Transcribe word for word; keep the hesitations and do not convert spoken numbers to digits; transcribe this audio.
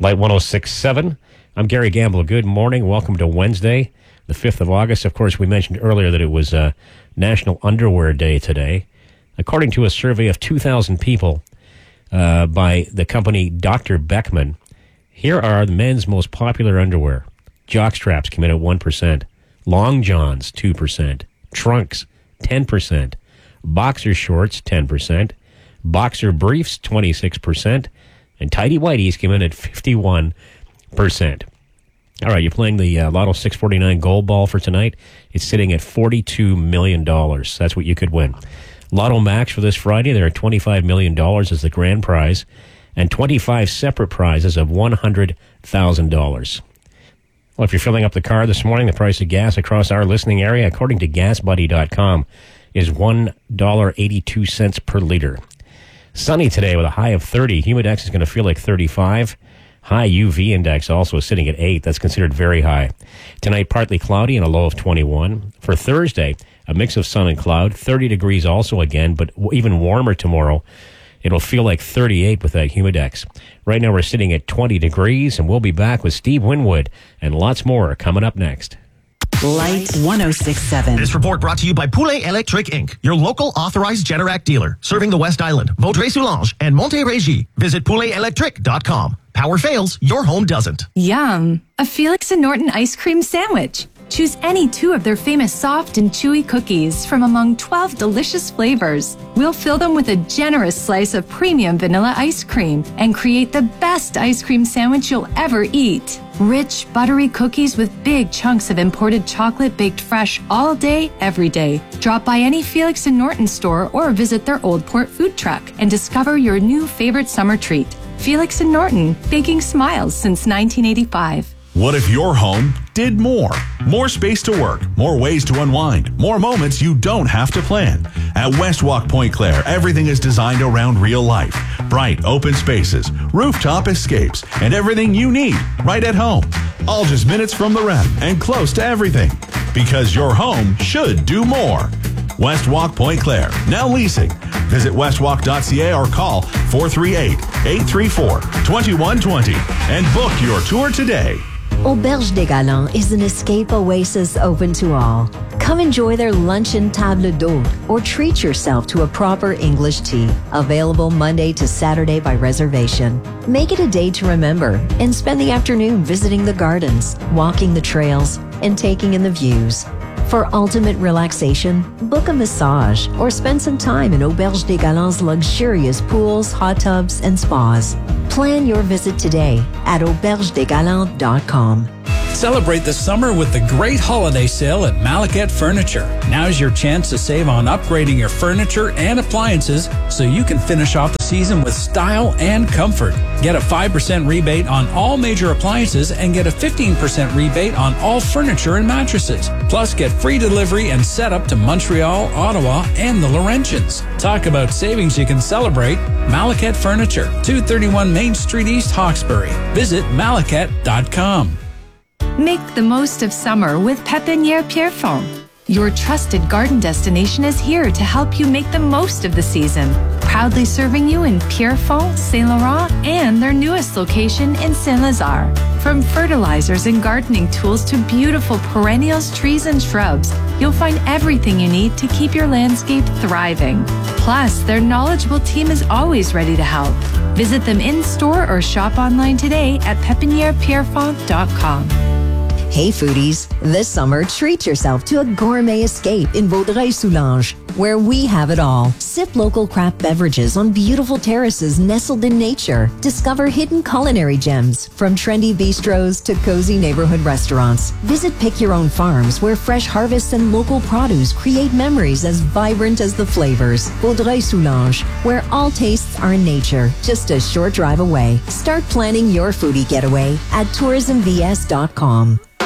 Light one oh six point seven. I'm Gary Gamble. Good morning. Welcome to Wednesday, the fifth of August. Of course, we mentioned earlier that it was uh, National Underwear Day today. According to a survey of two thousand people uh, by the company Doctor Beckman, here are the men's most popular underwear. Jockstraps came in at one percent. Long johns, two percent. Trunks, ten percent. Boxer shorts, ten percent. Boxer briefs, twenty-six percent. And tighty whities came in at fifty-one percent. All right, you're playing the uh, Lotto six forty-nine Gold Ball for tonight. It's sitting at forty-two million dollars. That's what you could win. Lotto Max for this Friday, there are twenty-five million dollars as the grand prize and twenty-five separate prizes of one hundred thousand dollars. Well, if you're filling up the car this morning, the price of gas across our listening area, according to gas buddy dot com, is one dollar and eighty-two cents per liter. Sunny today with a high of thirty. Humidex is going to feel like thirty-five. High U V index also sitting at eight. That's considered very high. Tonight, partly cloudy and a low of twenty-one. For Thursday, a mix of sun and cloud. thirty degrees also again, but even warmer tomorrow. It'll feel like thirty-eight with that humidex. Right now, we're sitting at twenty degrees, and we'll be back with Steve Winwood and lots more coming up next. Light one oh six point seven. This report brought to you by Poulet Electric Incorporated, your local authorized Generac dealer, serving the West Island, Vaudreuil-Soulanges, and Montérégie. Visit poulet electric dot com. Power fails, your home doesn't. Yum! A Felix and Norton ice cream sandwich. Choose any two of their famous soft and chewy cookies from among twelve delicious flavors. We'll fill them with a generous slice of premium vanilla ice cream and create the best ice cream sandwich you'll ever eat. Rich, buttery cookies with big chunks of imported chocolate baked fresh all day, every day. Drop by any Felix and Norton store or visit their Old Port food truck and discover your new favorite summer treat. Felix and Norton, baking smiles since nineteen eighty-five. What if your home did more? More space to work, more ways to unwind, more moments you don't have to plan. At Westwalk Point Claire, everything is designed around real life. Bright, open spaces, rooftop escapes, and everything you need right at home. All just minutes from the rep and close to everything. Because your home should do more. Westwalk Point Claire, now leasing. Visit westwalk dot c a or call four three eight, eight three four, two one two zero and book your tour today. Auberge des Galants is an escape oasis open to all. Come enjoy their luncheon table d'hôte or treat yourself to a proper English tea. Available Monday to Saturday by reservation. Make it a day to remember and spend the afternoon visiting the gardens, walking the trails, and taking in the views. For ultimate relaxation, book a massage or spend some time in Auberge des Galants' luxurious pools, hot tubs, and spas. Plan your visit today at auberge des galants dot com. Celebrate the summer with the great holiday sale at Malaket Furniture. Now's your chance to save on upgrading your furniture and appliances so you can finish off the season with style and comfort. Get a five percent rebate on all major appliances and get a fifteen percent rebate on all furniture and mattresses. Plus, get free delivery and setup to Montreal, Ottawa, and the Laurentians. Talk about savings you can celebrate. Malaket Furniture, two thirty-one Main Street East, Hawkesbury. Visit malaket dot com. Make the most of summer with Pépinière Pierrefonds. Your trusted garden destination is here to help you make the most of the season. Proudly serving you in Pierrefonds, Saint Laurent, and their newest location in Saint-Lazare. From fertilizers and gardening tools to beautiful perennials, trees, and shrubs, you'll find everything you need to keep your landscape thriving. Plus, their knowledgeable team is always ready to help. Visit them in-store or shop online today at pépinière pierrefonds dot com. Hey foodies, this summer treat yourself to a gourmet escape in Vaudreuil-Soulanges, where we have it all. Sip local craft beverages on beautiful terraces nestled in nature. Discover hidden culinary gems, from trendy bistros to cozy neighborhood restaurants. Visit Pick Your Own Farms, where fresh harvests and local produce create memories as vibrant as the flavors. Vaudreuil-Soulanges, where all tastes are in nature, just a short drive away. Start planning your foodie getaway at tourism v s dot com.